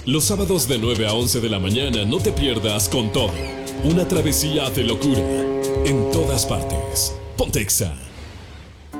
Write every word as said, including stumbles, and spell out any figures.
Los sábados de nueve a once de la mañana no te pierdas Con Todo. Una travesía de locura en todas partes. Pontexa.